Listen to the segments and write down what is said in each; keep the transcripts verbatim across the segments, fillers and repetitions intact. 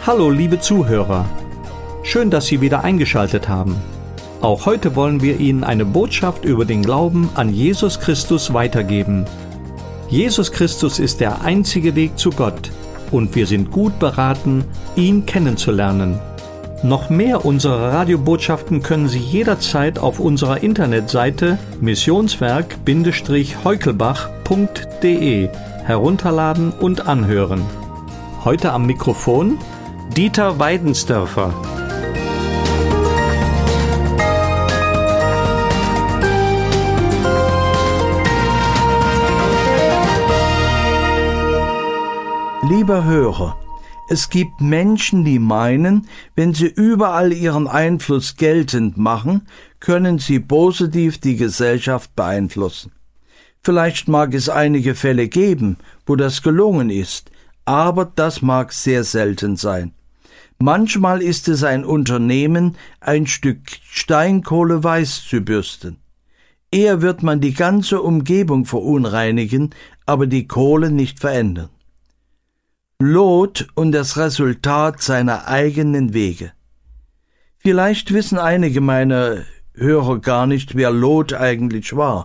Hallo liebe Zuhörer, schön, dass Sie wieder eingeschaltet haben. Auch heute wollen wir Ihnen eine Botschaft über den Glauben an Jesus Christus weitergeben. Jesus Christus ist der einzige Weg zu Gott und wir sind gut beraten, ihn kennenzulernen. Noch mehr unserer Radiobotschaften können Sie jederzeit auf unserer Internetseite missionswerk heukelbach punkt de herunterladen und anhören. Heute am Mikrofon Dieter Weidensdörfer. Lieber Hörer, es gibt Menschen, die meinen, wenn sie überall ihren Einfluss geltend machen, können sie positiv die Gesellschaft beeinflussen. Vielleicht mag es einige Fälle geben, wo das gelungen ist, aber das mag sehr selten sein. Manchmal ist es ein Unternehmen, ein Stück Steinkohle weiß zu bürsten. Eher wird man die ganze Umgebung verunreinigen, aber die Kohle nicht verändern. Lot und das Resultat seiner eigenen Wege. Vielleicht wissen einige meiner Hörer gar nicht, wer Lot eigentlich war.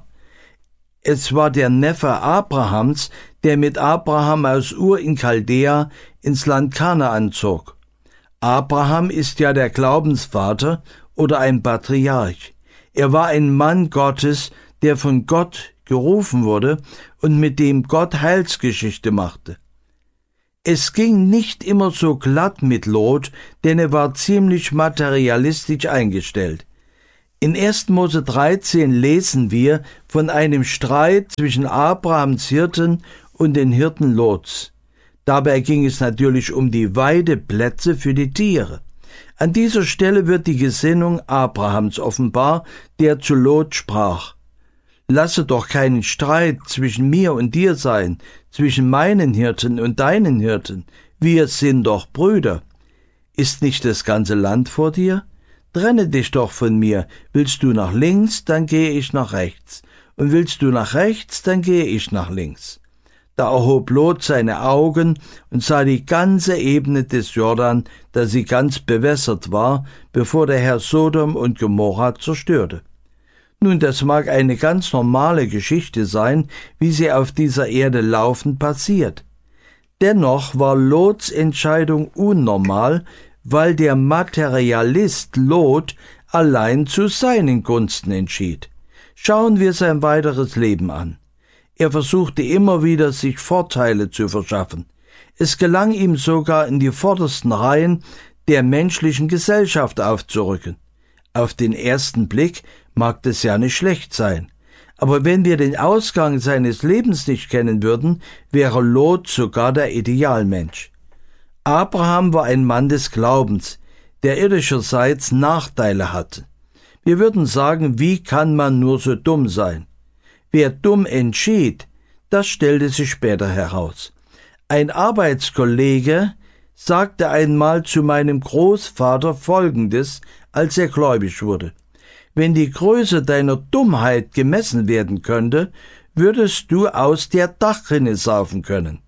Es war der Neffe Abrahams, der mit Abraham aus Ur in Chaldea ins Land Kanaan zog. Abraham ist ja der Glaubensvater oder ein Patriarch. Er war ein Mann Gottes, der von Gott gerufen wurde und mit dem Gott Heilsgeschichte machte. Es ging nicht immer so glatt mit Lot, denn er war ziemlich materialistisch eingestellt. In erster Mose dreizehn lesen wir von einem Streit zwischen Abrahams Hirten und den Hirten Lots. Dabei ging es natürlich um die Weideplätze für die Tiere. An dieser Stelle wird die Gesinnung Abrahams offenbar, der zu Lot sprach: Lasse doch keinen Streit zwischen mir und dir sein, zwischen meinen Hirten und deinen Hirten. Wir sind doch Brüder. Ist nicht das ganze Land vor dir? Trenne dich doch von mir. Willst du nach links, dann gehe ich nach rechts. Und willst du nach rechts, dann gehe ich nach links. Da erhob Lot seine Augen und sah die ganze Ebene des Jordan, da sie ganz bewässert war, bevor der Herr Sodom und Gomorra zerstörte. Nun, das mag eine ganz normale Geschichte sein, wie sie auf dieser Erde laufend passiert. Dennoch war Lots Entscheidung unnormal, weil der Materialist Lot allein zu seinen Gunsten entschied. Schauen wir sein weiteres Leben an. Er versuchte immer wieder, sich Vorteile zu verschaffen. Es gelang ihm sogar, in die vordersten Reihen der menschlichen Gesellschaft aufzurücken. Auf den ersten Blick mag das ja nicht schlecht sein. Aber wenn wir den Ausgang seines Lebens nicht kennen würden, wäre Lot sogar der Idealmensch. Abraham war ein Mann des Glaubens, der irdischerseits Nachteile hatte. Wir würden sagen, wie kann man nur so dumm sein? Wer dumm entschied, das stellte sich später heraus. Ein Arbeitskollege sagte einmal zu meinem Großvater Folgendes, als er gläubig wurde: Wenn die Größe deiner Dummheit gemessen werden könnte, würdest du aus der Dachrinne saufen können.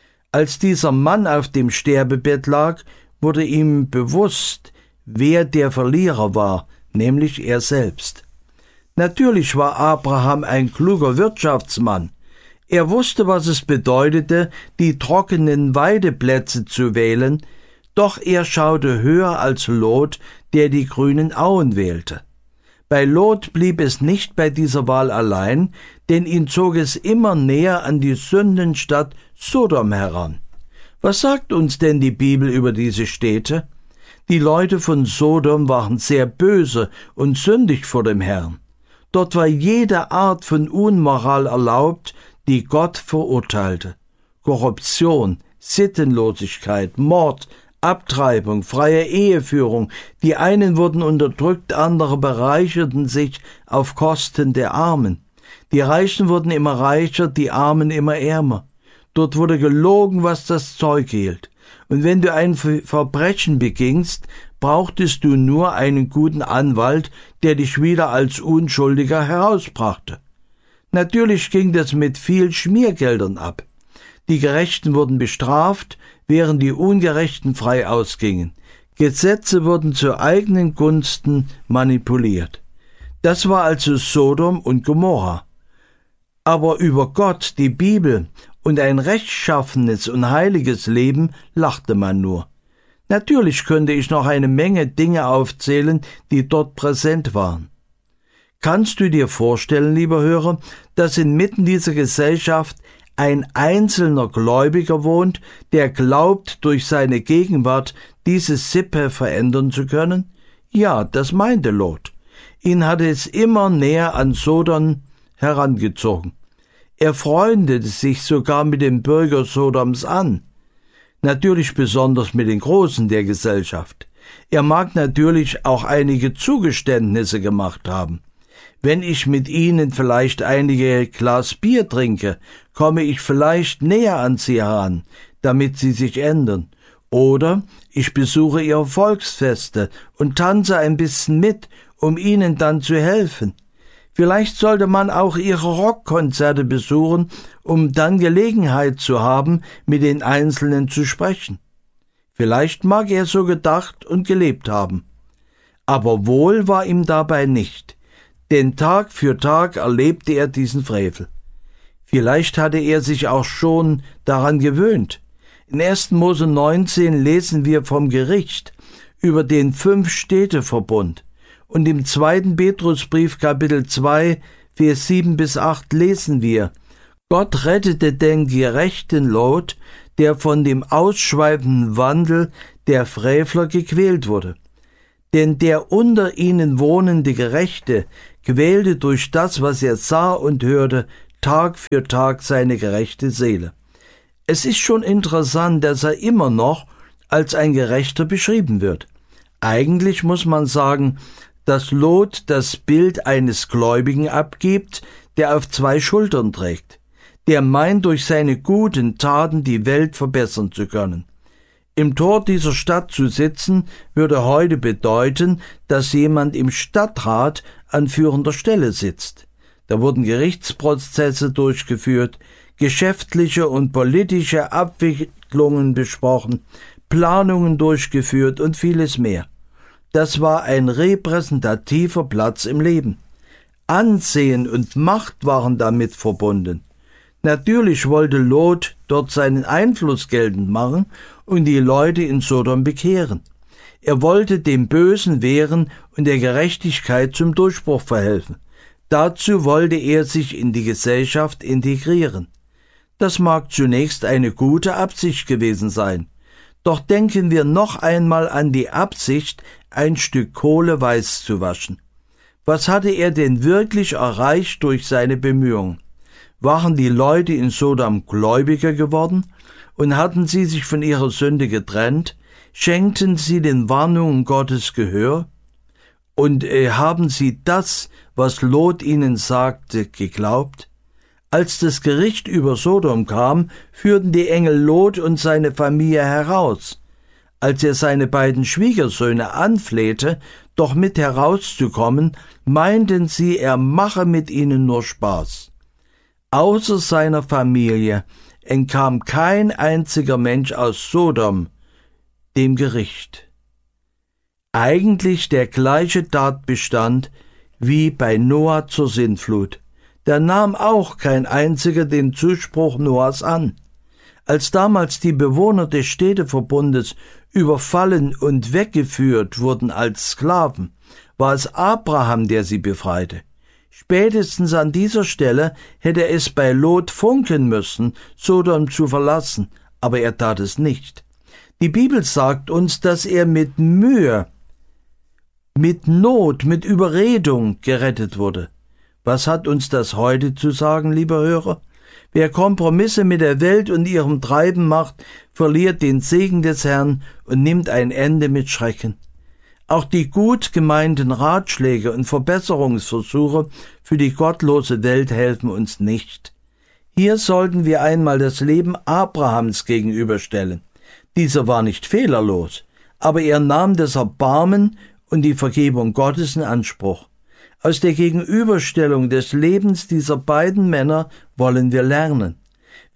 Als dieser Mann auf dem Sterbebett lag, wurde ihm bewusst, wer der Verlierer war, nämlich er selbst. Natürlich war Abraham ein kluger Wirtschaftsmann. Er wusste, was es bedeutete, die trockenen Weideplätze zu wählen, doch er schaute höher als Lot, der die grünen Auen wählte. Bei Lot blieb es nicht bei dieser Wahl allein, denn ihn zog es immer näher an die Sündenstadt Sodom heran. Was sagt uns denn die Bibel über diese Städte? Die Leute von Sodom waren sehr böse und sündig vor dem Herrn. Dort war jede Art von Unmoral erlaubt, die Gott verurteilte. Korruption, Sittenlosigkeit, Mord, Abtreibung, freie Eheführung. Die einen wurden unterdrückt, andere bereicherten sich auf Kosten der Armen. Die Reichen wurden immer reicher, die Armen immer ärmer. Dort wurde gelogen, was das Zeug hielt. Und wenn du ein Verbrechen begingst, brauchtest du nur einen guten Anwalt, der dich wieder als Unschuldiger herausbrachte. Natürlich ging das mit viel Schmiergeldern ab. Die Gerechten wurden bestraft, während die Ungerechten frei ausgingen. Gesetze wurden zu eigenen Gunsten manipuliert. Das war also Sodom und Gomorra. Aber über Gott, die Bibel und ein rechtschaffenes und heiliges Leben lachte man nur. Natürlich könnte ich noch eine Menge Dinge aufzählen, die dort präsent waren. Kannst du dir vorstellen, lieber Hörer, dass inmitten dieser Gesellschaft ein einzelner Gläubiger wohnt, der glaubt, durch seine Gegenwart diese Sippe verändern zu können? Ja, das meinte Lot. Ihn hatte es immer näher an Sodom herangezogen. Er freundete sich sogar mit den Bürgern Sodoms an. Natürlich besonders mit den Großen der Gesellschaft. Er mag natürlich auch einige Zugeständnisse gemacht haben. Wenn ich mit ihnen vielleicht einige Glas Bier trinke, komme ich vielleicht näher an sie heran, damit sie sich ändern. Oder ich besuche ihre Volksfeste und tanze ein bisschen mit, um ihnen dann zu helfen. Vielleicht sollte man auch ihre Rockkonzerte besuchen, um dann Gelegenheit zu haben, mit den Einzelnen zu sprechen. Vielleicht mag er so gedacht und gelebt haben. Aber wohl war ihm dabei nicht. Denn Tag für Tag erlebte er diesen Frevel. Vielleicht hatte er sich auch schon daran gewöhnt. In ersten Mose neunzehn lesen wir vom Gericht über den Fünf-Städte-Verbund. Und im zweiten Petrusbrief Kapitel zwei, Vers sieben bis acht lesen wir: Gott rettete den gerechten Lot, der von dem ausschweifenden Wandel der Frevler gequält wurde. Denn der unter ihnen wohnende Gerechte quälte durch das, was er sah und hörte, Tag für Tag seine gerechte Seele. Es ist schon interessant, dass er immer noch als ein Gerechter beschrieben wird. Eigentlich muss man sagen, dass Lot das Bild eines Gläubigen abgibt, der auf zwei Schultern trägt. Der meint, durch seine guten Taten die Welt verbessern zu können. Im Tor dieser Stadt zu sitzen, würde heute bedeuten, dass jemand im Stadtrat an führender Stelle sitzt. Da wurden Gerichtsprozesse durchgeführt, geschäftliche und politische Abwicklungen besprochen, Planungen durchgeführt und vieles mehr. Das war ein repräsentativer Platz im Leben. Ansehen und Macht waren damit verbunden. Natürlich wollte Lot dort seinen Einfluss geltend machen und die Leute in Sodom bekehren. Er wollte dem Bösen wehren und der Gerechtigkeit zum Durchbruch verhelfen. Dazu wollte er sich in die Gesellschaft integrieren. Das mag zunächst eine gute Absicht gewesen sein. Doch denken wir noch einmal an die Absicht, ein Stück Kohle weiß zu waschen. Was hatte er denn wirklich erreicht durch seine Bemühungen? Waren die Leute in Sodom gläubiger geworden und hatten sie sich von ihrer Sünde getrennt? Schenkten sie den Warnungen Gottes Gehör? Und äh, haben sie das, was Lot ihnen sagte, geglaubt? Als das Gericht über Sodom kam, führten die Engel Lot und seine Familie heraus. Als er seine beiden Schwiegersöhne anflehte, doch mit herauszukommen, meinten sie, er mache mit ihnen nur Spaß. Außer seiner Familie entkam kein einziger Mensch aus Sodom dem Gericht. Eigentlich der gleiche Tatbestand wie bei Noah zur Sintflut. Da nahm auch kein einziger den Zuspruch Noahs an. Als damals die Bewohner des Städteverbundes überfallen und weggeführt wurden als Sklaven, war es Abraham, der sie befreite. Spätestens an dieser Stelle hätte es bei Lot funken müssen, Sodom zu verlassen, aber er tat es nicht. Die Bibel sagt uns, dass er mit Mühe, mit Not, mit Überredung gerettet wurde. Was hat uns das heute zu sagen, lieber Hörer? Wer Kompromisse mit der Welt und ihrem Treiben macht, verliert den Segen des Herrn und nimmt ein Ende mit Schrecken. Auch die gut gemeinten Ratschläge und Verbesserungsversuche für die gottlose Welt helfen uns nicht. Hier sollten wir einmal das Leben Abrahams gegenüberstellen. Dieser war nicht fehlerlos, aber er nahm das Erbarmen und die Vergebung Gottes in Anspruch. Aus der Gegenüberstellung des Lebens dieser beiden Männer wollen wir lernen.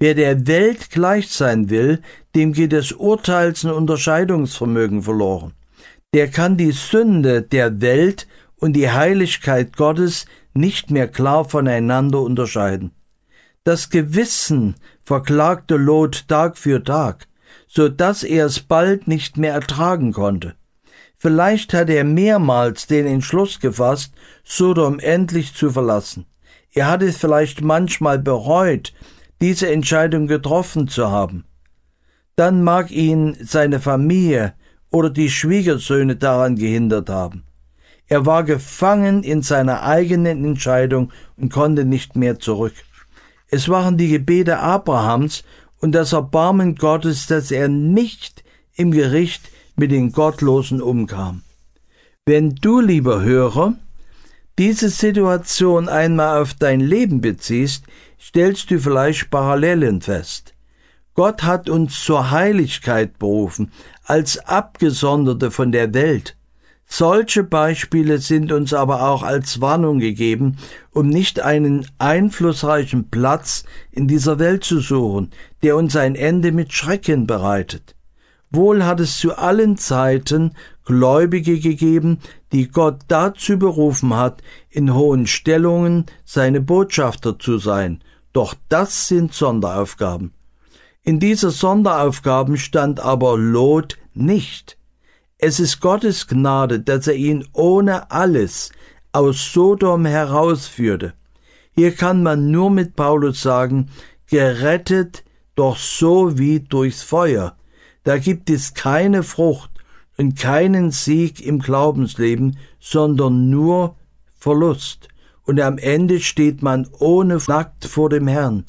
Wer der Welt gleich sein will, dem geht das Urteils- und Unterscheidungsvermögen verloren. Der kann die Sünde der Welt und die Heiligkeit Gottes nicht mehr klar voneinander unterscheiden. Das Gewissen verklagte Lot Tag für Tag, so dass er es bald nicht mehr ertragen konnte. Vielleicht hat er mehrmals den Entschluss gefasst, Sodom endlich zu verlassen. Er hat es vielleicht manchmal bereut, diese Entscheidung getroffen zu haben. Dann mag ihn seine Familie oder die Schwiegersöhne daran gehindert haben. Er war gefangen in seiner eigenen Entscheidung und konnte nicht mehr zurück. Es waren die Gebete Abrahams und das Erbarmen Gottes, dass er nicht im Gericht mit den Gottlosen umkam. Wenn du, lieber Hörer, diese Situation einmal auf dein Leben beziehst, stellst du vielleicht Parallelen fest. Gott hat uns zur Heiligkeit berufen, als Abgesonderte von der Welt. Solche Beispiele sind uns aber auch als Warnung gegeben, um nicht einen einflussreichen Platz in dieser Welt zu suchen, der uns ein Ende mit Schrecken bereitet. Wohl hat es zu allen Zeiten Gläubige gegeben, die Gott dazu berufen hat, in hohen Stellungen seine Botschafter zu sein. Doch das sind Sonderaufgaben. In dieser Sonderaufgaben stand aber Lot nicht. Es ist Gottes Gnade, dass er ihn ohne alles aus Sodom herausführte. Hier kann man nur mit Paulus sagen, gerettet doch so wie durchs Feuer. Da gibt es keine Frucht und keinen Sieg im Glaubensleben, sondern nur Verlust. Und am Ende steht man ohne nackt vor dem Herrn.